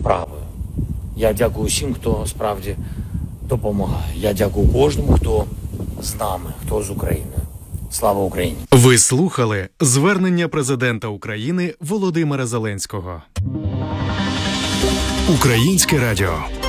справою. Я дякую всім, хто справді допомагає. Я дякую кожному, хто з нами, хто з Україною. Слава Україні! Ви слухали звернення президента України Володимира Зеленського. Українське радіо.